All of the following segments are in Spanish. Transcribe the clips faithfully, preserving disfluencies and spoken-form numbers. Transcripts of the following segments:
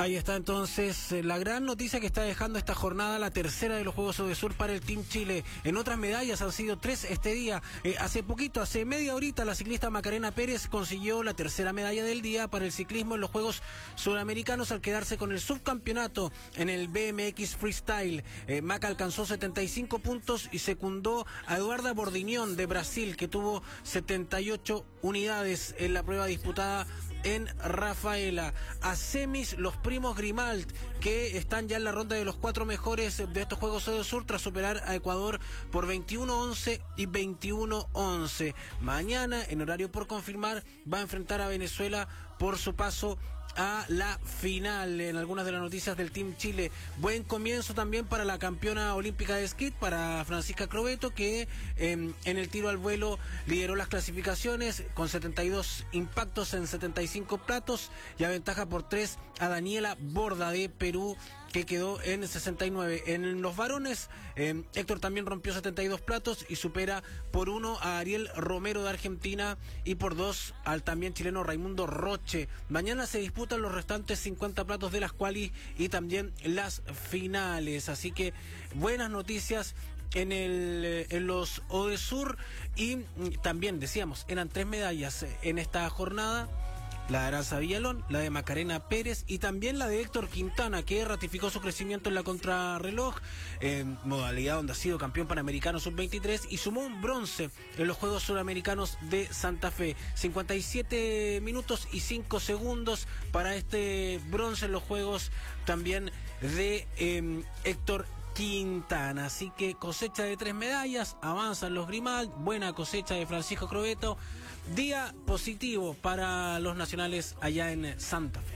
Ahí está entonces eh, la gran noticia que está dejando esta jornada, la tercera de los Juegos Odesur para el Team Chile. En otras medallas han sido tres este día. Eh, hace poquito, hace media horita, la ciclista Macarena Pérez consiguió la tercera medalla del día para el ciclismo en los Juegos Sudamericanos al quedarse con el subcampeonato en el B M X Freestyle. Eh, Maca alcanzó setenta y cinco puntos y secundó a Eduarda Bordiñón de Brasil, que tuvo setenta y ocho unidades en la prueba disputada en Rafaela. A semis, los primos Grimald, que están ya en la ronda de los cuatro mejores de estos Juegos Odesur tras superar a Ecuador por veintiuno once y veintiuno once. Mañana, en horario por confirmar, va a enfrentar a Venezuela por su paso a la final. En algunas de las noticias del Team Chile, buen comienzo también para la campeona olímpica de esquí, para Francisca Crobeto, que eh, en el tiro al vuelo lideró las clasificaciones con setenta y dos impactos en setenta y cinco platos y aventaja por tres a Daniela Borda de Perú, que quedó en sesenta y nueve. En los varones, eh, Héctor también rompió setenta y dos platos y supera por uno a Ariel Romero de Argentina y por dos al también chileno Raimundo Roche. Mañana se disputan los restantes cincuenta platos de las quali y también las finales. Así que buenas noticias en el en los Odesur. Y también decíamos, eran tres medallas en esta jornada: la de Aranza Villalón, la de Macarena Pérez y también la de Héctor Quintana, que ratificó su crecimiento en la contrarreloj, en modalidad donde ha sido campeón panamericano sub veintitrés y sumó un bronce en los Juegos Suramericanos de Santa Fe. cincuenta y siete minutos y cinco segundos para este bronce en los Juegos también de eh, Héctor Quintana. Así que cosecha de tres medallas, avanzan los Grimald, buena cosecha de Francisco Crobeto, día positivo para los nacionales allá en Santa Fe.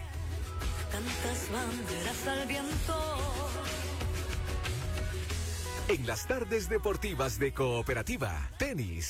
Tantas banderas al viento. En las tardes deportivas de Cooperativa, tenis.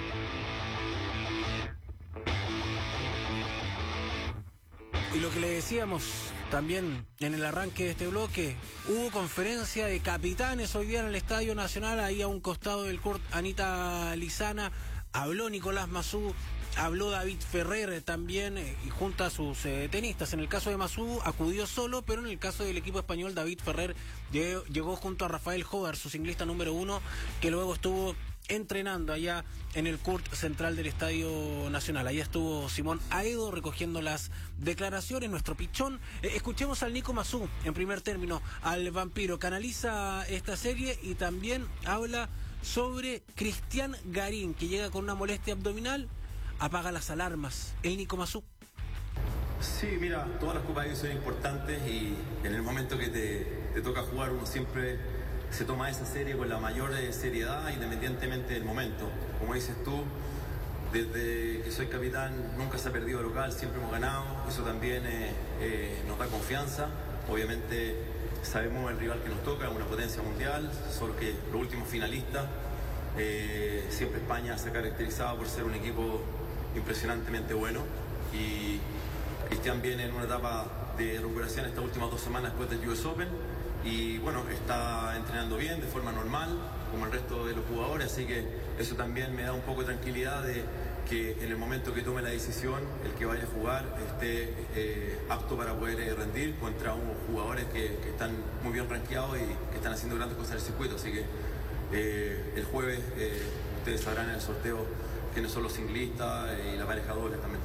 Y lo que le decíamos también en el arranque de este bloque, hubo conferencia de capitanes hoy día en el Estadio Nacional, ahí a un costado del court Anita Lizana. Habló Nicolás Massú, habló David Ferrer también, eh, y junto a sus eh, tenistas. En el caso de Massú acudió solo, pero en el caso del equipo español, David Ferrer llegó, llegó junto a Rafael Hogar, su singlista número uno, que luego estuvo entrenando allá en el court central del Estadio Nacional. Allá estuvo Simón Aedo recogiendo las declaraciones, nuestro pichón. Eh, escuchemos al Nico Massú, en primer término, al vampiro, que analiza esta serie y también habla sobre Cristian Garín, que llega con una molestia abdominal, apaga las alarmas. El Nico Massú. Sí, mira, todas las Copas Davis son importantes y en el momento que te, te toca jugar uno siempre se toma esa serie con la mayor seriedad independientemente del momento. Como dices tú, desde que soy capitán nunca se ha perdido local, siempre hemos ganado, eso también eh, eh, nos da confianza. Obviamente sabemos el rival que nos toca, una potencia mundial, solo que los últimos finalistas, eh, siempre España se ha caracterizado por ser un equipo impresionantemente bueno y Cristian viene en una etapa de recuperación estas últimas dos semanas después del U S Open y bueno, está entrenando bien, de forma normal, como el resto de los jugadores, así que eso también me da un poco de tranquilidad de que en el momento que tome la decisión, el que vaya a jugar esté eh, apto para poder eh, rendir contra unos jugadores que, que están muy bien rankeados y que están haciendo grandes cosas en el circuito, así que eh, el jueves eh, ustedes sabrán en el sorteo quiénes son los singlistas y la pareja doble también.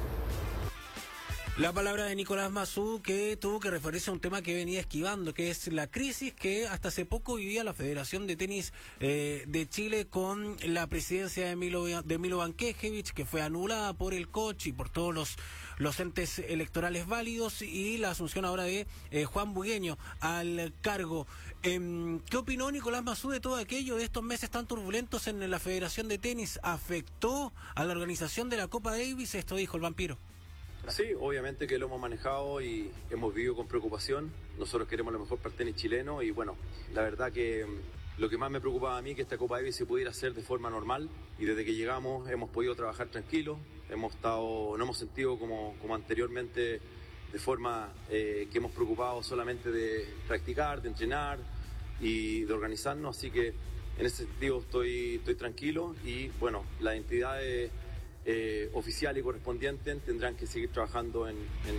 La palabra de Nicolás Massú, que tuvo que referirse a un tema que venía esquivando, que es la crisis que hasta hace poco vivía la Federación de Tenis eh, de Chile con la presidencia de Milo, de Milo Bankevich, que fue anulada por el coach y por todos los, los entes electorales válidos, y la asunción ahora de eh, Juan Bugueño al cargo. Eh, ¿Qué opinó Nicolás Massú de todo aquello, de estos meses tan turbulentos en la Federación de Tenis? ¿Afectó a la organización de la Copa Davis? Esto dijo el vampiro. Sí, obviamente que lo hemos manejado y hemos vivido con preocupación. Nosotros queremos lo mejor para el tenis chileno y bueno, la verdad que lo que más me preocupaba a mí es que esta Copa Davis se pudiera hacer de forma normal y desde que llegamos hemos podido trabajar tranquilos, hemos estado, no hemos sentido como, como anteriormente de forma eh, que hemos preocupado solamente de practicar, de entrenar y de organizarnos, así que en ese sentido estoy, estoy tranquilo y bueno, las entidades Eh, oficial y correspondiente tendrán que seguir trabajando en, en